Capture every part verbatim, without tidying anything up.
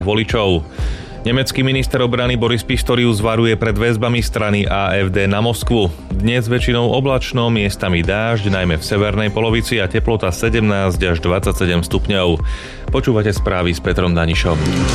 voličov. Nemecký minister obrany Boris Pistorius varuje pred väzbami strany á ef dé na Moskvu. Dnes väčšinou oblačno, miestami dážď, najmä v severnej polovici a teplota sedemnásť až dvadsaťsedem stupňov. Počúvate správy s Petrom Danišom.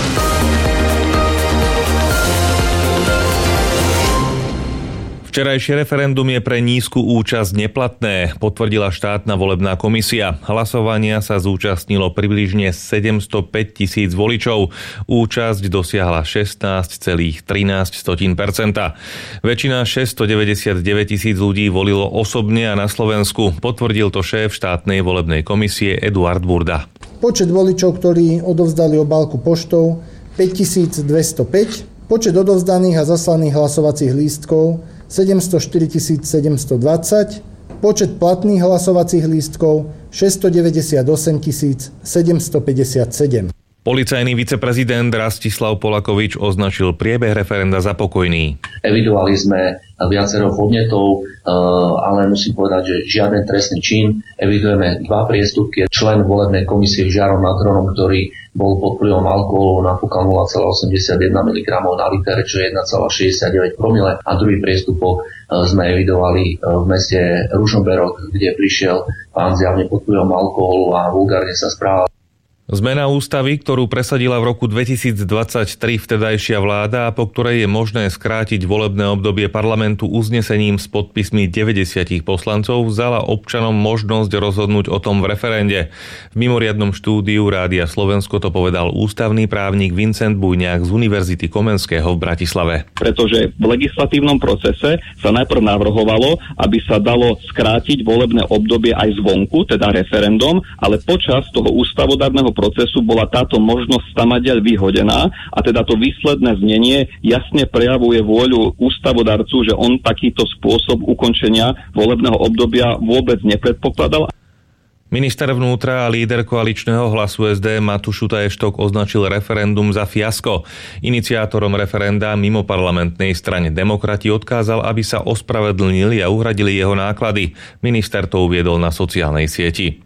Včerajšie referendum je pre nízku účasť neplatné, potvrdila štátna volebná komisia. Hlasovania sa zúčastnilo približne sedemstopäť tisíc voličov. Účasť dosiahla šestnásť celá trinásť percenta. Väčšina šesťstodeväťdesiatdeväť tisíc ľudí volilo osobne a na Slovensku. Potvrdil to šéf štátnej volebnej komisie Eduard Burda. Počet voličov, ktorí odovzdali obálku poštou, päťtisícdvestopäť. Počet odovzdaných a zaslaných hlasovacích lístkov sedemstoštyri tisíc sedemstodvadsať, počet platných hlasovacích lístkov šesťstodeväťdesiatosem tisíc sedemstopäťdesiatsedem. Policajný viceprezident Rastislav Polakovič označil priebeh referenda za pokojný. Evidovali sme viacero podnetov, ale musím povedať, že žiaden trestný čin. Evidujeme dva priestupky. Člen volebnej komisie Žarom Matronom, ktorý bol pod vplyvom alkoholu, napúkal nula celá osemdesiatjeden miligramov na liter, čo je jeden celá šesťdesiatdeväť promile. A druhý priestupok sme evidovali v meste Ružomberok, kde prišiel pán zjavne pod vplyvom alkoholu a vulgárne sa správal. Zmena ústavy, ktorú presadila v roku dvetisícdvadsaťtri vtedajšia vláda a po ktorej je možné skrátiť volebné obdobie parlamentu uznesením s podpismi deväťdesiat poslancov, vzala občanom možnosť rozhodnúť o tom v referende. V mimoriadnom štúdiu Rádia Slovensko to povedal ústavný právnik Vincent Bujňák z Univerzity Komenského v Bratislave. Pretože v legislatívnom procese sa najprv navrhovalo, aby sa dalo skrátiť volebné obdobie aj zvonku, teda referendum, ale počas toho ústavodárneho procesu bola táto možnosť tamadiaľ vyhodená a teda to výsledné znenie jasne prejavuje vôľu ústavodarcu, že on takýto spôsob ukončenia volebného obdobia vôbec nepredpokladal. Minister vnútra a líder koaličného Hlasu es dé Matúš Šutaj-Eštok označil referendum za fiasko. Iniciátorom referenda mimo parlamentnej strane Demokrati odkázal, aby sa ospravedlnili a uhradili jeho náklady. Minister to uviedol na sociálnej sieti.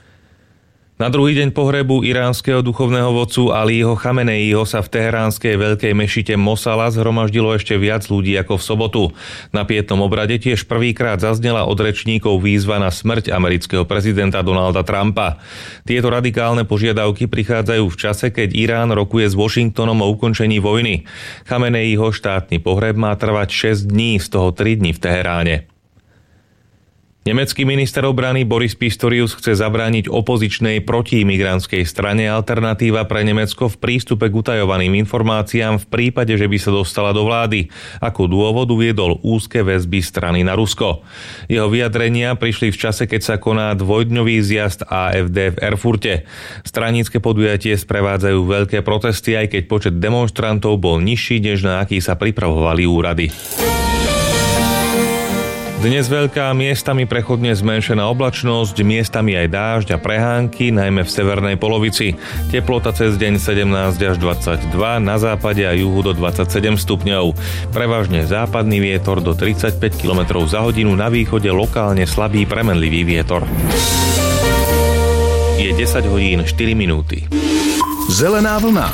Na druhý deň pohrebu iránskeho duchovného vodcu Alího Chameneiho sa v teheránskej veľkej mešite Mosala zhromaždilo ešte viac ľudí ako v sobotu. Na pietnom obrade tiež prvýkrát zaznela od rečníkov výzva na smrť amerického prezidenta Donalda Trumpa. Tieto radikálne požiadavky prichádzajú v čase, keď Irán rokuje s Washingtonom o ukončení vojny. Chameneiho štátny pohreb má trvať šesť dní, z toho tri dni v Teheráne. Nemecký minister obrany Boris Pistorius chce zabrániť opozičnej protiimigrantskej strane Alternatíva pre Nemecko v prístupe k utajovaným informáciám v prípade, že by sa dostala do vlády. Ako dôvod uviedol úzke väzby strany na Rusko. Jeho vyjadrenia prišli v čase, keď sa koná dvojdňový zjazd á ef dé v Erfurte. Stranícke podujatie sprevádzajú veľké protesty, aj keď počet demonštrantov bol nižší, než na aký sa pripravovali úrady. Dnes veľká, miestami prechodne zmenšená oblačnosť, miestami aj dážď a prehánky, najmä v severnej polovici. Teplota cez deň sedemnásť až dvadsaťdva, na západe a juhu do dvadsaťsedem stupňov. Prevažne západný vietor do tridsaťpäť kilometrov za hodinu, na východe lokálne slabý premenlivý vietor. Je desať hodín štyri minúty. Zelená vlna.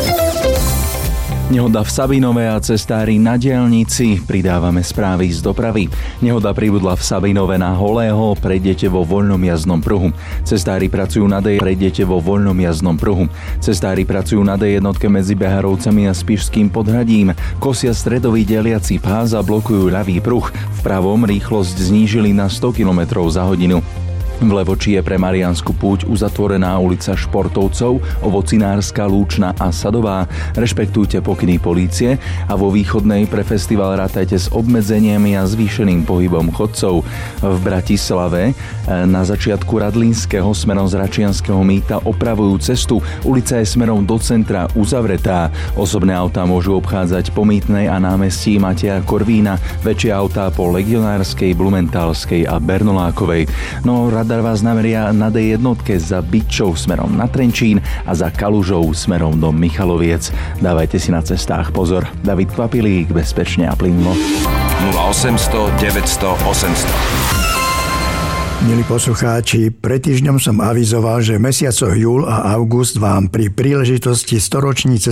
Nehoda v Sabinove a cestári na diaľnici. Pridávame správy z dopravy. Nehoda pribudla v Sabinove na Holého, prejdete vo voľnom jazdnom pruhu. Cestári pracujú na D, prejdete vo voľnom jazdnom pruhu. Cestári pracujú na D jednotke medzi Beharovcami a Spišským Podhradím. Kosia stredový deliaci pás a blokujú ľavý pruh. V pravom rýchlosť znížili na sto kilometrov za hodinu. V Levoči je pre Mariánsku púť uzatvorená ulica Športovcov, Ovocinárska, Lúčna a Sadová. Rešpektujte pokyny polície a vo Východnej pre festival rátajte s obmedzeniami a zvýšeným pohybom chodcov. V Bratislave na začiatku Radlínskeho smerom z Račianskeho mýta opravujú cestu. Ulica je smerom do centra uzavretá. Osobné autá môžu obchádzať po Mýtnej a námestí Mateja Korvína, väčšie autá po Legionárskej, Blumentálskej a Bernolákovej. No rada vás nameria na D jednotke za Byčov smerom na Trenčín a za Kalužou smerom do Michaloviec. Dávajte si na cestách pozor. David Kvapilík, bezpečne a plynulo. nula osemsto deväťsto osemsto. Milí poslucháči, pred týždňom som avizoval, že v mesiacoch júl a august vám pri príležitosti storočnice